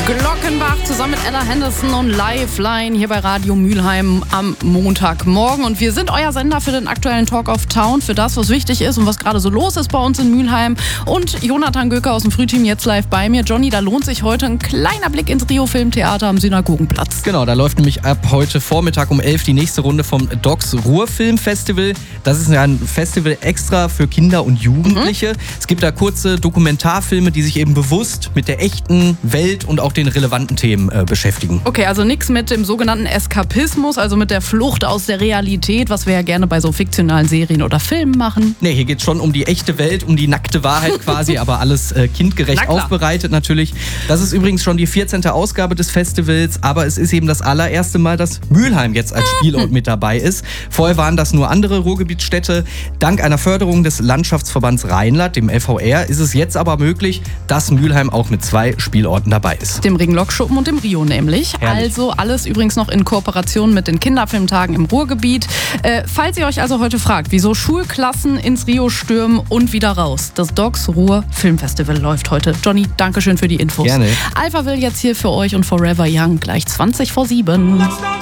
Glockenbach zusammen mit Ella Henderson und Lifeline hier bei Radio Mülheim am Montagmorgen. Und wir sind euer Sender für den aktuellen Talk of Town, für das, was wichtig ist und was gerade so los ist bei uns in Mülheim. Und Jonathan Göker aus dem Frühteam jetzt live bei mir. Johnny, da lohnt sich heute ein kleiner Blick ins Rio Filmtheater am Synagogenplatz. Genau, da läuft nämlich ab heute Vormittag um 11 die nächste Runde vom Docs Ruhr Filmfestival. Das ist ja ein Festival extra für Kinder und Jugendliche. Es gibt da kurze Dokumentarfilme, die sich eben bewusst mit der echten Welt und auch den relevanten Themen beschäftigen. Okay, also nichts mit dem sogenannten Eskapismus, also mit der Flucht aus der Realität, was wir ja gerne bei so fiktionalen Serien oder Filmen machen. Nee, hier geht es schon um die echte Welt, um die nackte Wahrheit quasi, aber alles kindgerecht aufbereitet natürlich. Das ist übrigens schon die 14. Ausgabe des Festivals, aber es ist eben das allererste Mal, dass Mülheim jetzt als Spielort mit dabei ist. Vorher waren das nur andere Ruhrgebietsstädte. Dank einer Förderung des Landschaftsverbands Rheinland, dem LVR, ist es jetzt aber möglich, dass Mülheim auch mit 2 Spielorten dabei ist. Dem Ring-Lokschuppen und dem Rio nämlich. Herrlich. Also alles übrigens noch in Kooperation mit den Kinderfilmtagen im Ruhrgebiet. Falls ihr euch also heute fragt, wieso Schulklassen ins Rio stürmen und wieder raus, das Docs Ruhr Filmfestival läuft heute. Johnny, danke schön für die Infos. Gerne. Alphaville jetzt hier für euch und Forever Young, gleich 20 vor 7.